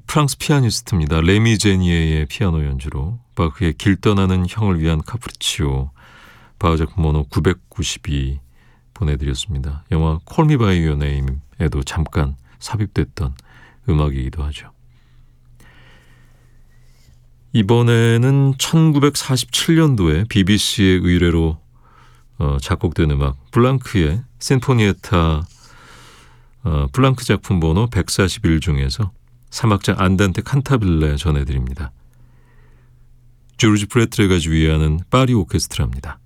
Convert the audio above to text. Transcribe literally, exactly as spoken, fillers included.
프랑스 피아니스트입니다. 레미 제니에의 피아노 연주로 바흐의 길 떠나는 형을 위한 카프리치오, 바흐 작품 번호 구백구십이 보내드렸습니다. 영화 Call Me By Your Name에도 잠깐 삽입됐던 음악이기도 하죠. 이번에는 천구백사십칠 년도에 비비씨의 의뢰로 어, 작곡된 음악 블랑크의 심포니에타, 어, 블랑크 작품 번호 백사십일 중에서 삼 악장 안단테 칸타빌레 전해드립니다. 조르지 프레트레가 지휘하는 파리 오케스트라입니다.